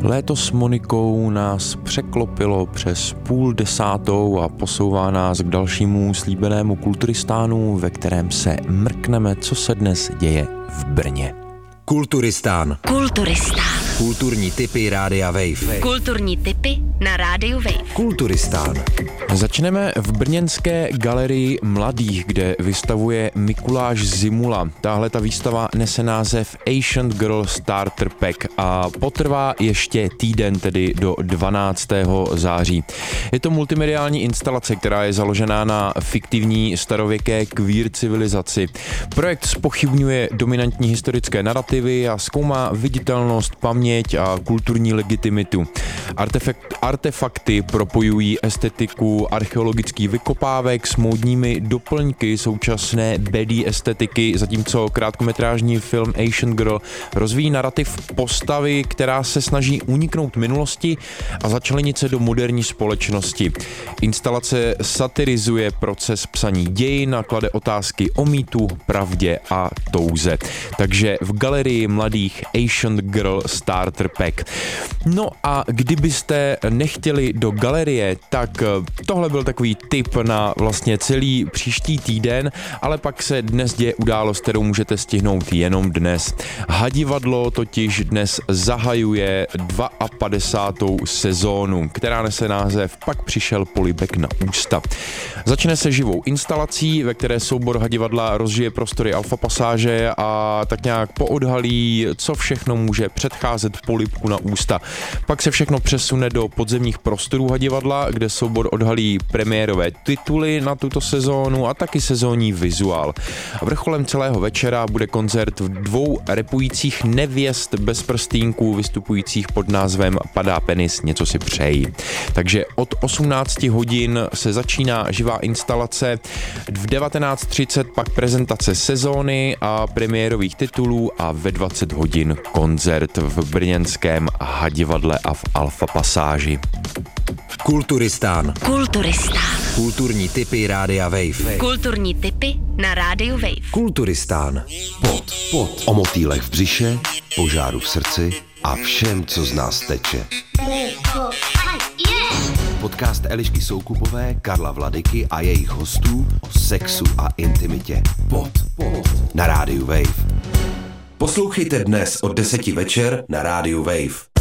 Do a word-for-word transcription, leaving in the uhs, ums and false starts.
Léto s Monikou nás překlopilo přes půl desátou a posouvá nás k dalšímu slíbenému Kulturistánu, ve kterém se mrkneme, co se dnes děje v Brně. Kulturistán. Kulturistán. Kulturní tipy Rádia Wave. Kulturní tipy na Rádiu Wave. Kulturistán. Začneme v brněnské galerii mladých, kde vystavuje Mikuláš Zimula. Tahle ta výstava nese název Ancient Girl Starter Pack a potrvá ještě týden, tedy do dvanáctého září. Je to multimediální instalace, která je založená na fiktivní starověké queer civilizaci. Projekt zpochybňuje dominantní historické narrativy a zkoumá viditelnost, paměť a kulturní legitimitu. Artefakt, artefakty propojují estetiku archeologických vykopávek s módními doplňky současné bady estetiky, zatímco krátkometrážní film Ancient Girl rozvíjí narrativ postavy, která se snaží uniknout minulosti a začlenit se do moderní společnosti. Instalace satirizuje proces psaní dějin a klade otázky o mýtu, pravdě a touze. Takže v galerii mladých Ancient Girl Starter Pack. No a kdybyste nechtěli do galerie, tak tohle byl takový tip na vlastně celý příští týden, ale pak se dnes děje událost, kterou můžete stihnout jenom dnes. Hadivadlo totiž dnes zahajuje padesátou druhou sezónu, která nese název Pak přišel polibek na ústa. Začne se živou instalací, ve které soubor Hadivadla rozžije prostory alfa pasáže a tak nějak poodhalí, co všechno může předcházet polibku na ústa. Pak se všechno přesune do podzemních prostorů Hadivadla, kde soubor odhalí premiérové tituly na tuto sezónu a taky sezónní vizuál. Vrcholem celého večera bude koncert v dvou repujících nevěst bez prstýnků, vystupujících pod názvem Padá penis, něco si přeji. Takže od osmnácti hodin se začíná živá instalace, v devatenáct třicet pak prezentace sezóny a premiérových titulů a ve dvacet hodin koncert v brněnském Hadivadle a v Alfa pasáži. Kulturistán. Kulturistán. Kulturní tipy Rádia Wave. Kulturní tipy na Rádiu Wave. Kulturistán. Pot, pot. O motýlech v břiše, požáru v srdci a všem, co z nás teče. Podcast Elišky Soukupové, Karla Vladyky a jejich hostů o sexu a intimitě. Pot, pot. Na Rádiu Wave. Poslouchejte dnes od deseti večer na Rádiu Wave.